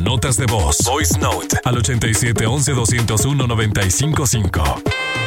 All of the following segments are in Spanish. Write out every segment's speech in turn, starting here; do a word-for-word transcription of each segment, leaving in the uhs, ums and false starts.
notas de voz. Voice Note al ochenta y siete once doscientos uno noventa y cinco cinco.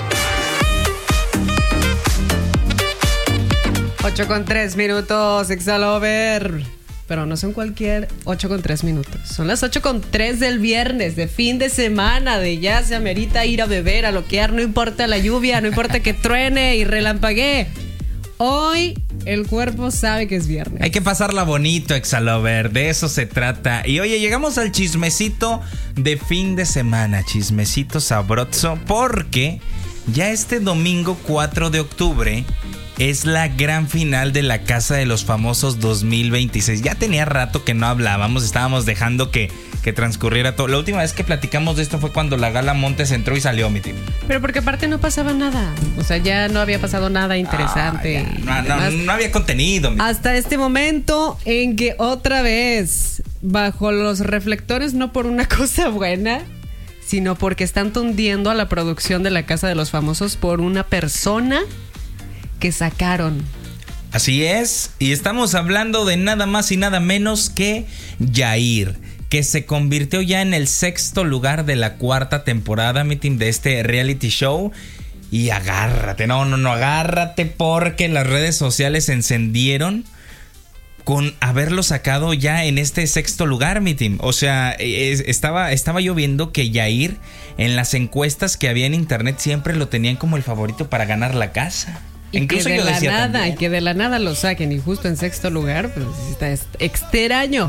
ocho con tres minutos, Exalover. Pero no son cualquier ocho con tres minutos. Son las ocho con tres del viernes, de fin de semana, de ya se amerita ir a beber, a loquear, no importa la lluvia, no importa que truene y relampaguee. Hoy el cuerpo sabe que es viernes. Hay que pasarla bonito, Exalover, de eso se trata. Y oye, llegamos al chismecito de fin de semana, chismecito sabroso, porque ya este domingo cuatro de octubre es la gran final de la Casa de los Famosos dos mil veintiséis. Ya tenía rato que no hablábamos, estábamos dejando que, que transcurriera todo. La última vez que platicamos de esto fue cuando la Gala Montes entró y salió, mi tío. Pero porque aparte no pasaba nada. O sea, ya no había pasado nada interesante. Ah, no, no, no había contenido. Mi... Hasta este momento en que otra vez, bajo los reflectores, no por una cosa buena, sino porque están tundiendo a la producción de la Casa de los Famosos por una persona que sacaron. Así es, y estamos hablando de nada más y nada menos que Yair, que se convirtió ya en el sexto lugar de la cuarta temporada, mi team, de este reality show. Y agárrate, no, no, no, agárrate, porque las redes sociales se encendieron con haberlo sacado ya en este sexto lugar, mi team. O sea, es, estaba, estaba yo viendo que Yair en las encuestas que había en internet siempre lo tenían como el favorito para ganar la casa. Y Incluso que de la nada, también. y que de la nada lo saquen y justo en sexto lugar, pues está extraño.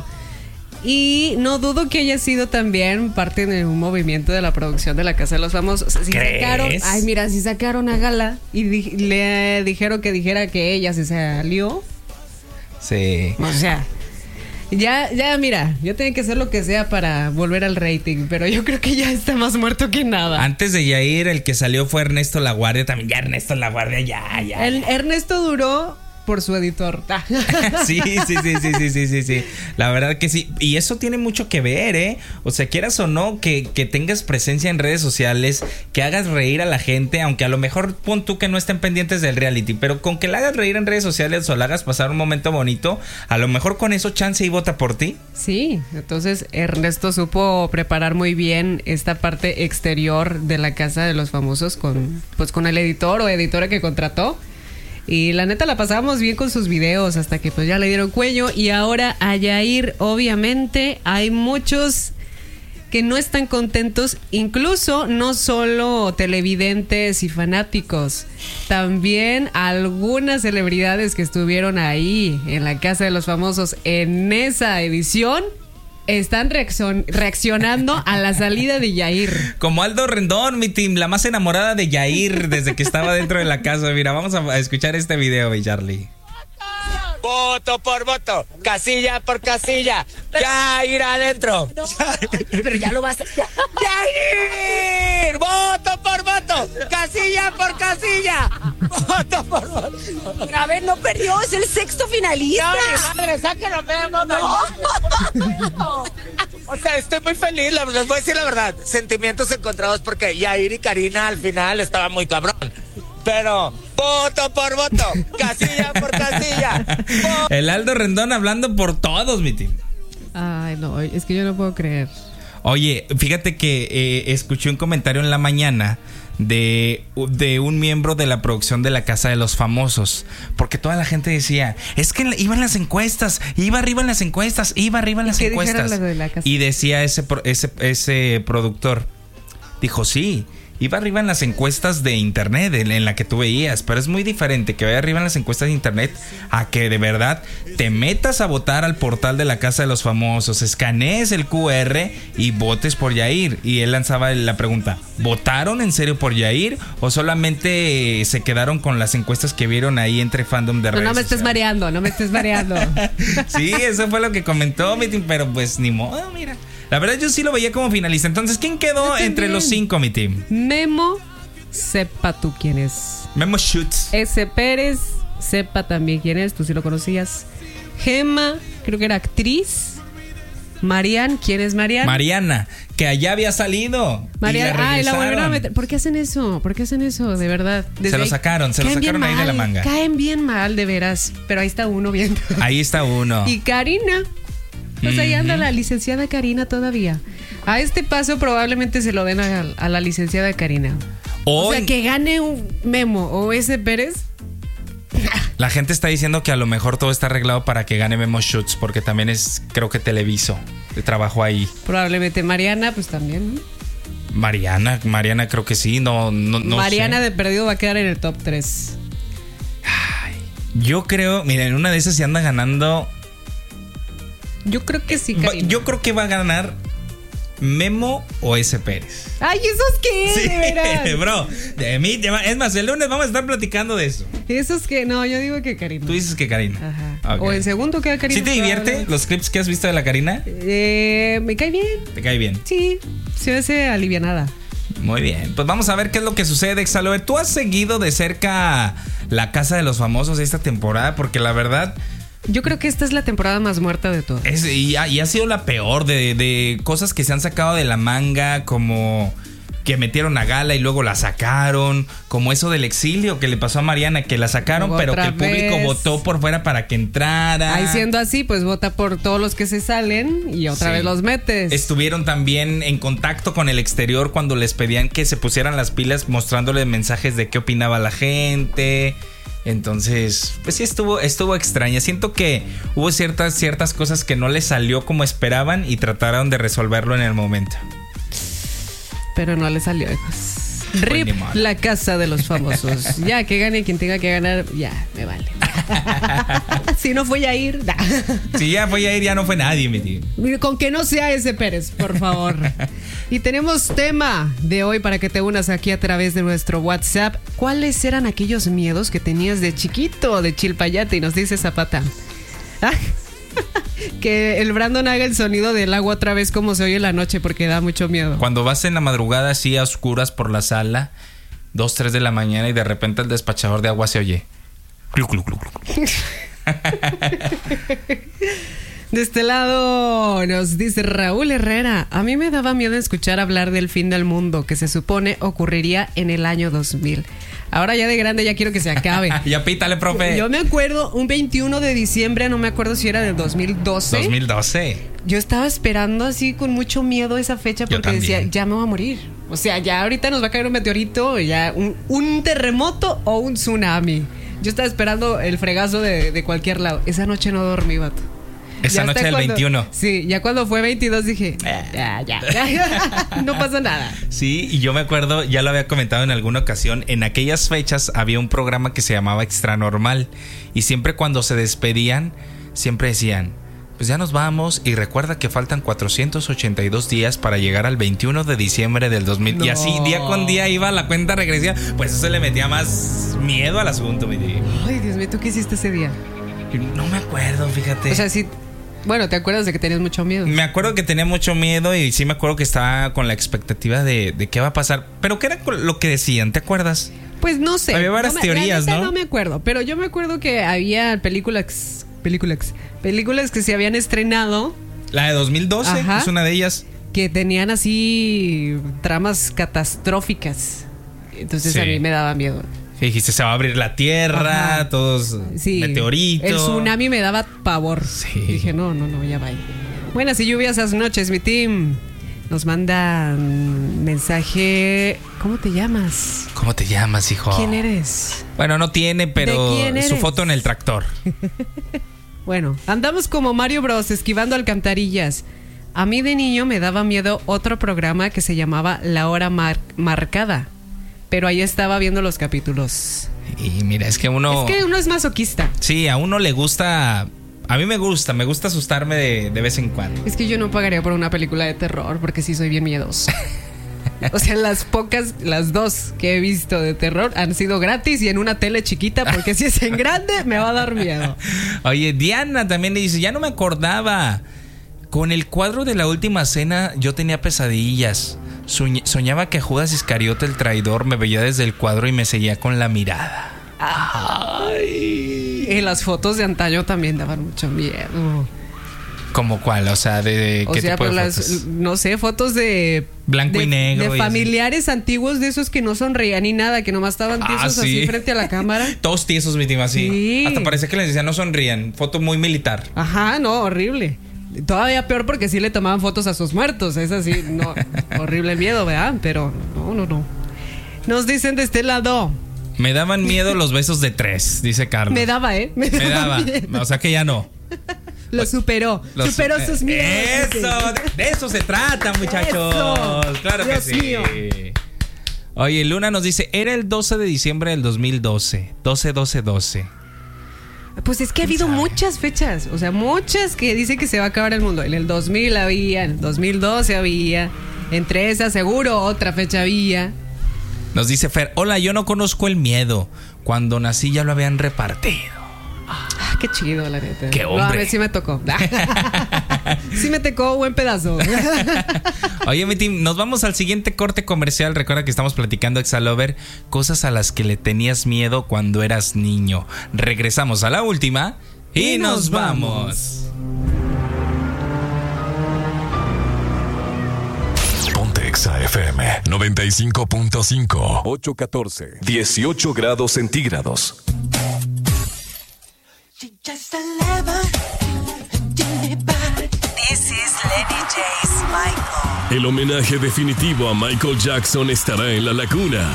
Y no dudo que haya sido también parte de un movimiento de la producción de la Casa de los Famosos. Si sacaron, ay, mira, si sacaron a Gala y di- le dijeron que dijera que ella se salió. Sí. O sea, ya, ya, mira, yo tengo que hacer lo que sea para volver al rating, pero yo creo que ya está más muerto que nada. Antes de Yair, el que salió fue Ernesto Laguardia, también ya Ernesto Laguardia, ya, ya. El Ernesto duró por su editor. Sí, sí, sí, sí, sí, sí, sí, sí. La verdad que sí. Y eso tiene mucho que ver, ¿eh? O sea, quieras o no, que, que tengas presencia en redes sociales, que hagas reír a la gente, aunque a lo mejor pon tú que no estén pendientes del reality, pero con que la hagas reír en redes sociales o la hagas pasar un momento bonito, a lo mejor con eso chance y vota por ti. Sí, entonces Ernesto supo preparar muy bien esta parte exterior de la Casa de los Famosos con, pues, con el editor o editora que contrató. Y la neta la pasábamos bien con sus videos hasta que pues ya le dieron cuello. Y ahora a Yair, obviamente, hay muchos que no están contentos. Incluso no solo televidentes y fanáticos, también algunas celebridades que estuvieron ahí en la Casa de los Famosos en esa edición están reaccion- reaccionando a la salida de Yair. Como Aldo Rendón, mi team, la más enamorada de Yair desde que estaba dentro de la casa. Mira, vamos a escuchar este video, mi Charlie. Voto por voto, casilla por casilla, Yair adentro. No, pero ya lo vas a... Ya. Yair, voto por voto, casilla por casilla, voto por voto. A ver, no perdió, es el sexto finalista. No, madre, sáquenlo, vemos. No. O sea, estoy muy feliz, les voy a decir la verdad. Sentimientos encontrados porque Yair y Karina al final estaban muy cabrón. Pero voto por voto, casilla por casilla. Voto. El Aldo Rendón hablando por todos, mi team. Ay, no, es que yo no puedo creer. Oye, fíjate que eh, escuché un comentario en la mañana de, de un miembro de la producción de la Casa de los Famosos, porque toda la gente decía, es que iban las encuestas, iba arriba en las encuestas, iba arriba en las ¿Qué encuestas. dijeron los de la casa? Y decía ese, ese, ese productor, dijo, sí, iba arriba en las encuestas de internet, en, en la que tú veías, pero es muy diferente que vaya arriba en las encuestas de internet a que de verdad te metas a votar al portal de la Casa de los Famosos, escanees el cu erre y votes por Yair. Y él lanzaba la pregunta, ¿votaron en serio por Yair o solamente se quedaron con las encuestas que vieron ahí entre fandom de No, redes no me estés sociales? mareando, no me estés mareando. Sí, eso fue lo que comentó, mi team, pero pues ni modo, mira. La verdad yo sí lo veía como finalista. Entonces, ¿quién quedó entre los cinco, mi team? Memo, sepa tú quién es. Memo Schutz. S. Pérez, sepa también quién es, tú sí lo conocías. Gema, creo que era actriz. Marian, ¿quién es Marian? Mariana, que allá había salido. Marian, y la ay, la volvieron a regresaron. meter. ¿Por qué hacen eso? ¿Por qué hacen eso? De verdad. Desde Se lo ahí sacaron, se lo caen bien sacaron ahí de la mal, manga. Caen bien mal, de veras. Pero ahí está uno viendo. Ahí está uno. Y Karina. Pues ahí anda la licenciada Karina todavía. A este paso probablemente se lo den a, a la licenciada Karina. Hoy, o sea, que gane un Memo o ese Pérez. la gente está diciendo que a lo mejor todo está arreglado para que gane Memo Schutz, porque también es, creo que Televiso, de trabajo ahí. Probablemente Mariana, pues también, ¿no? Mariana, Mariana creo que sí, no, no, no Mariana sé. de perdido va a quedar en el top tres. Ay, yo creo, mira, en una de esas se anda ganando. Yo creo que sí, Va- Karina. Yo creo que va a ganar Memo o ese Pérez. Ay, ¿esos qué? Sí, De veras. bro. De mí, te va- es más, el lunes vamos a estar platicando de eso. Esos que, no, yo digo que Karina. Tú dices que Karina. Ajá. Ok. O en segundo queda Karina. ¿Sí te divierte probablemente. los clips que has visto de la Karina? Eh, me cae bien. ¿Te cae bien? Sí, se me hace alivianada. Muy bien, pues vamos a ver qué es lo que sucede, Exalover. ¿Tú has seguido de cerca la Casa de los Famosos esta temporada? Porque la verdad Yo creo que esta es la temporada más muerta de todas. es, y, ha, y ha sido la peor de, de cosas que se han sacado de la manga, como que metieron a Gala y luego la sacaron, como eso del exilio que le pasó a Mariana, que la sacaron, Luego pero que otra el público vez. votó por fuera para que entrara. Ahí siendo así, pues vota por todos los que se salen y otra Sí. vez los metes. Estuvieron también en contacto con el exterior cuando les pedían que se pusieran las pilas, mostrándoles mensajes de qué opinaba la gente. Entonces, pues sí estuvo, estuvo extraña. Siento que hubo ciertas, ciertas cosas que no les salió como esperaban y trataron de resolverlo en el momento. Pero no le salió, hijos. Rip, ni modo. la Casa de los Famosos. Ya, que gane quien tenga que ganar, ya, me vale. Si no fue a ir, da. Si ya fue a ir, ya no fue nadie, mi tío. Con que no sea ese Pérez, por favor. Y tenemos tema de hoy para que te unas aquí a través de nuestro WhatsApp. ¿Cuáles eran aquellos miedos que tenías de chiquito, de Chilpayate? Y nos dice Zapata. Ah, que el Brandon haga el sonido del agua otra vez como se oye en la noche porque da mucho miedo. Cuando vas en la madrugada así a oscuras por la sala, dos, tres de la mañana y de repente el despachador de agua se oye. Clu, clu, clu, clu. De este lado nos dice Raúl Herrera. A mí me daba miedo escuchar hablar del fin del mundo que se supone ocurriría en el año dos mil. Ahora ya de grande ya quiero que se acabe. Ya pítale, profe. Yo me acuerdo un veintiuno de diciembre, no me acuerdo si era del dos mil doce. dos mil doce. Yo estaba esperando así con mucho miedo esa fecha Yo porque decía, también. ya me voy a morir. O sea, ya ahorita nos va a caer un meteorito, ya un, un terremoto o un tsunami. Yo estaba esperando el fregazo de, de cualquier lado. Esa noche no dormí, vato. Esa Ya noche hasta del cuando- veintiuno. Sí, ya cuando fue veintidós dije, ya, ya, ya. No pasa nada. Sí, y yo me acuerdo, ya lo había comentado en alguna ocasión, en aquellas fechas había un programa que se llamaba Extra Normal y siempre cuando se despedían, siempre decían, pues ya nos vamos y recuerda que faltan cuatrocientos ochenta y dos días para llegar al veintiuno de diciembre del dos mil. No. Y así día con día iba la cuenta regresiva, pues eso le metía más miedo al asunto, mi tío. Ay, Dios mío, ¿tú qué hiciste ese día? No me acuerdo, fíjate. O sea, sí, bueno, ¿te acuerdas de que tenías mucho miedo? Me acuerdo que tenía mucho miedo y sí me acuerdo que estaba con la expectativa de, de qué va a pasar. Pero ¿qué era lo que decían? ¿Te acuerdas? Pues no sé. Había varias No me- la teorías, neta ¿no? No me acuerdo, pero yo me acuerdo que había películas, películas, películas que se habían estrenado La de dos mil doce Ajá. es una de ellas. que tenían así tramas catastróficas. Entonces Sí. a mí me daba miedo. Que dijiste, se va a abrir la tierra, Ajá. todos Sí. meteoritos. El tsunami me daba pavor. Sí. Dije, no, no, no, ya va. Buenas y lluvias esas noches, mi team. Nos manda un mensaje. ¿Cómo te llamas? ¿Cómo te llamas, hijo? ¿Quién eres? Bueno, no tiene, pero ¿De quién su eres? foto en el tractor. Bueno, andamos como Mario Bros. Esquivando alcantarillas. A mí de niño me daba miedo otro programa que se llamaba La Hora Mar- Marcada. Pero ahí estaba viendo los capítulos. Y mira, es que uno... Es que uno es masoquista. Sí, a uno le gusta... A mí me gusta, me gusta asustarme de, de vez en cuando. Es que yo no pagaría por una película de terror porque sí soy bien miedoso. O sea, las pocas, las dos que he visto de terror han sido gratis y en una tele chiquita porque si es en grande me va a dar miedo. Oye, Diana también le dice, ya no me acordaba. Con el cuadro de la última cena yo tenía pesadillas. Soñ- soñaba que Judas Iscariote, el traidor, me veía desde el cuadro y me seguía con la mirada. Ay. Y las fotos de antaño también daban mucho miedo. ¿Cómo cuál? O sea, ¿de O qué sea, tipo pues de las, fotos? no sé, fotos de... Blanco de, y negro De y así. familiares antiguos de esos que no sonreían ni nada, que nomás estaban Ah, tiesos sí. así frente a la cámara. Todos tiesos, mi team, así. Sí. Hasta parecía que les decía no sonrían. Foto muy militar. Ajá, no, horrible. Todavía peor porque sí le tomaban fotos a sus muertos. Es así, no, horrible miedo, ¿verdad? Pero no, no, no. Nos dicen de este lado. Me daban miedo los besos de tres, dice Carlos. Me daba, ¿eh? Me, Me daba. daba. O sea que ya no. Lo superó. Lo superó su- sus miedos. Eso, de, de eso se trata, muchachos. Eso. Claro Dios que sí. mío. Oye, Luna nos dice, era el doce de diciembre del dos mil doce. doce, doce, doce. Pues es que ha habido sabe? muchas fechas, o sea, muchas que dicen que se va a acabar el mundo. En el dos mil había, en el dos mil doce había, entre esas seguro otra fecha había. Nos dice Fer, hola, yo no conozco el miedo. Cuando nací ya lo habían repartido. Ah, qué chido, la neta. Qué hombre. No, a ver, sí me tocó. Sí me tocó buen pedazo. Oye, mi team, nos vamos al siguiente corte comercial. Recuerda que estamos platicando Exalover, cosas a las que le tenías miedo cuando eras niño. Regresamos a la última y, Y nos nos vamos. Ponte Exa F M noventa y cinco punto cinco. ocho catorce. dieciocho grados centígrados. This is Lenny J's Michael. El homenaje definitivo a Michael Jackson estará en La Laguna.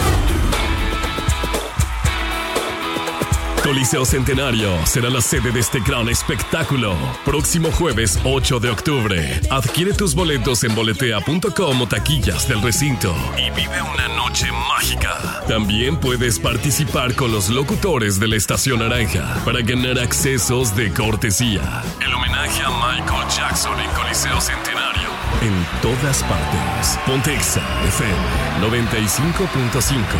Coliseo Centenario será la sede de este gran espectáculo. Próximo jueves ocho de octubre. Adquiere tus boletos en boletea punto com o taquillas del recinto y vive una noche mágica. También puedes participar con los locutores de la Estación Naranja para ganar accesos de cortesía. El homenaje a Michael Jackson en Coliseo Centenario. En todas partes. Ponte Exa F M noventa y cinco punto cinco.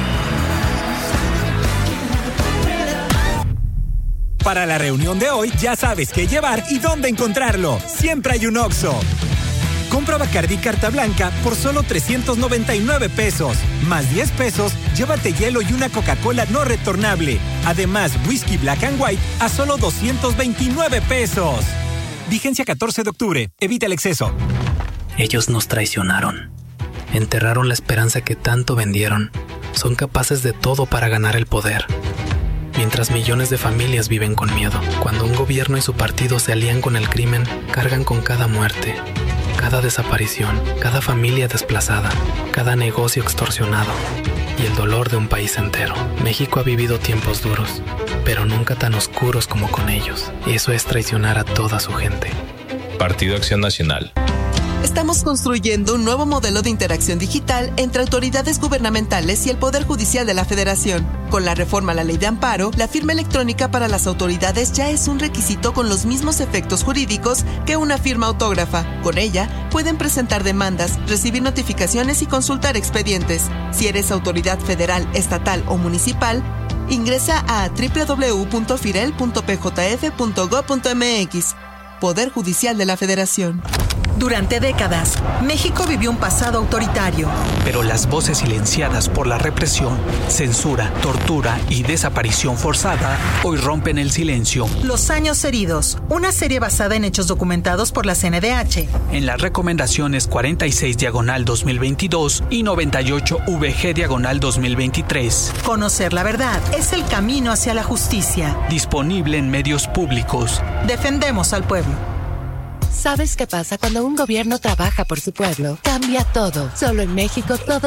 Para la reunión de hoy ya sabes qué llevar y dónde encontrarlo. Siempre hay un Oxxo. Compra Bacardí Carta Blanca por solo trescientos noventa y nueve pesos. Más diez pesos, llévate hielo y una Coca-Cola no retornable. Además, whisky Black and White a solo doscientos veintinueve pesos. Vigencia catorce de octubre. Evita el exceso. Ellos nos traicionaron. Enterraron la esperanza que tanto vendieron. Son capaces de todo para ganar el poder. Mientras millones de familias viven con miedo. Cuando un gobierno y su partido se alían con el crimen, cargan con cada muerte, cada desaparición, cada familia desplazada, cada negocio extorsionado y el dolor de un país entero. México ha vivido tiempos duros, pero nunca tan oscuros como con ellos. Y eso es traicionar a toda su gente. Partido Acción Nacional. Estamos construyendo un nuevo modelo de interacción digital entre autoridades gubernamentales y el Poder Judicial de la Federación. Con la reforma a la Ley de Amparo, la firma electrónica para las autoridades ya es un requisito con los mismos efectos jurídicos que una firma autógrafa. Con ella, pueden presentar demandas, recibir notificaciones y consultar expedientes. Si eres autoridad federal, estatal o municipal, ingresa a doble u doble u doble u punto firel punto p j f punto gob punto m x. Poder Judicial de la Federación. Durante décadas, México vivió un pasado autoritario. Pero las voces silenciadas por la represión, censura, tortura y desaparición forzada hoy rompen el silencio. Los años heridos, una serie basada en hechos documentados por la C N D H. En las recomendaciones cuarenta y seis diagonal dos mil veintidós y noventa y ocho V G diagonal dos mil veintitrés. Conocer la verdad es el camino hacia la justicia. Disponible en medios públicos. Defendemos al pueblo. ¿Sabes qué pasa cuando un gobierno trabaja por su pueblo? Cambia todo. Solo en México todo